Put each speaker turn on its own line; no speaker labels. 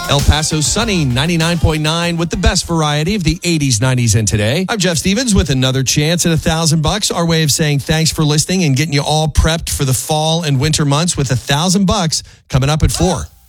El Paso sunny, 99.9 with the best variety of the 80s, 90s, and today. I'm Jeff Stevens with another chance at $1,000. Our way of saying thanks for listening and getting you all prepped for the fall and winter months with $1,000 coming up at 4.